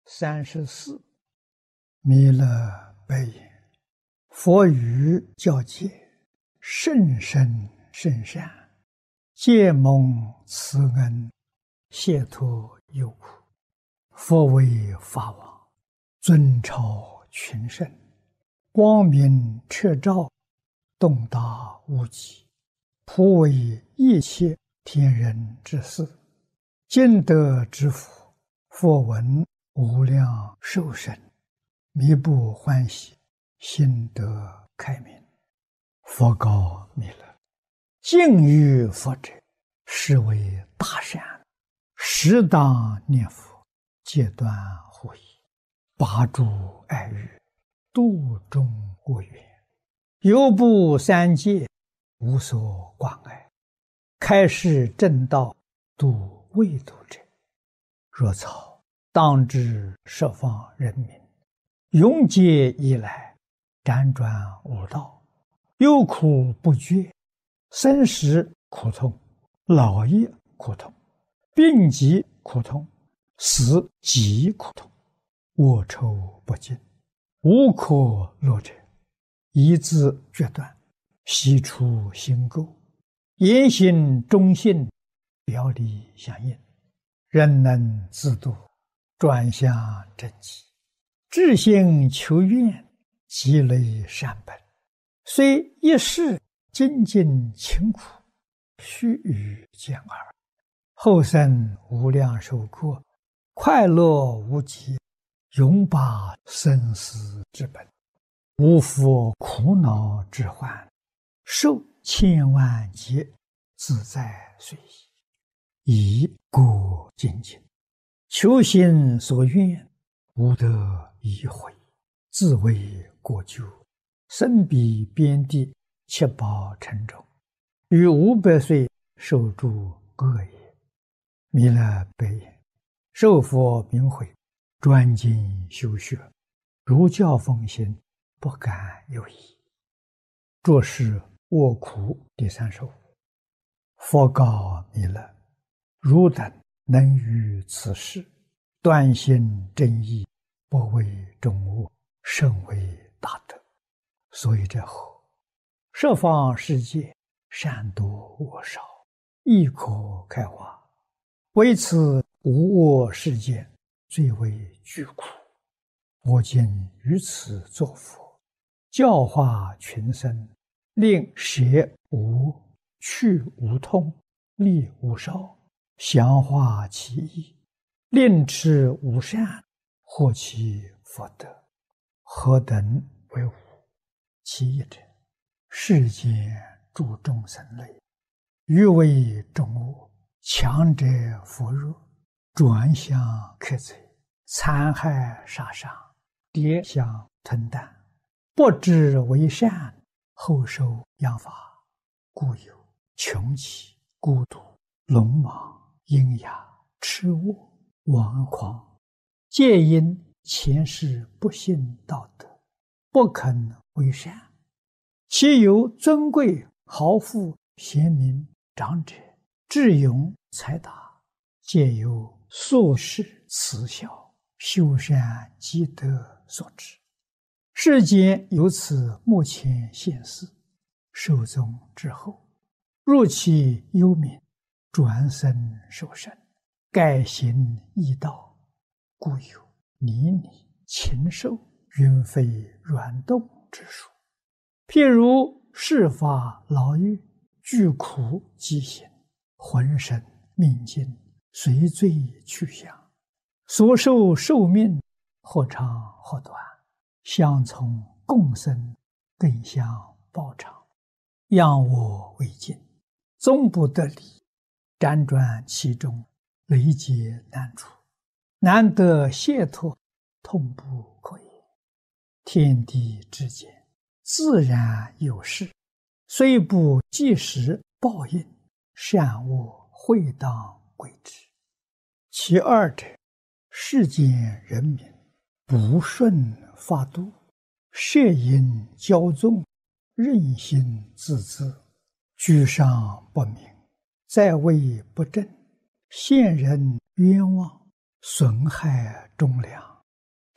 34。弥勒白言：佛语教戒，甚深甚善，皆蒙慈恩，解脱忧苦。佛为法王，尊超群圣，光明彻照，洞达无极，普为一切天人之事。今得之福，佛闻无量寿生，弥不欢喜，心得开明。佛告弥勒：敬于佛者，是为大善，适当念佛，戒断护疑，拔诸爱欲，度众无缘，犹布三界，无所挂碍，开示正道，度未度者。若草当知十方人民，永劫以来，辗转无道，忧苦不绝，生死苦痛，老业苦痛，病疾苦痛，死极苦痛，卧愁不尽，无可乐者，一字决断，悉出心垢，言行忠信，表里相应，人能自度，转向正极，至心求愿，积累善本，虽一世精进勤苦，须臾见耳，后生无量寿过，快乐无极，永拔生死之本，无复苦恼之患，受千万劫，自在随意，以故精进，求心所愿，无得已悔，自为过咎，身彼边地，七宝城中，于500岁受诸恶业。弥勒白言：受佛名诲，专精修学，如教奉行，不敢有疑。着是卧苦第35。佛告弥勒：汝等能于此事，断心正义，不为众恶，甚为大德。所以这后，十方世界，善多恶少，亦可开化。为此无我世界，最为具苦。我今于此作佛，教化群生，令舍无、去无痛，利无少，详化其意，令持无善，获其福德。何等为无？其一者，世间诸众生类，欲为众恶，强者扶弱，转向克贼，残害杀伤，跌相吞啖，不知为善，后受殃罚，故有穷奇、孤独、鲁莽、阴哑、痴恶、顽狂，皆因前世不信道德，不肯为善。其有尊贵、豪富、贤明、长者、智勇、才达，皆由宿世慈孝、修善积德所致。世间由此目前现世，寿终之后，入其幽冥，转生受生，改行异道，故有泥泞、禽兽、云飞软动之术。譬如世法牢狱，具苦饥行，浑身命尽，随罪去向，所受寿命，或长或短，相从共生，更相报偿，养我为尽，终不得离，辗转其中，累劫难除，难得解脱，痛不可言。天地之间，自然有事，虽不即时报应，善恶会当归之。其二者，世间人民不顺法度，摄引骄纵，任性自恣，居上不明，在位不正，陷人冤枉，损害忠良，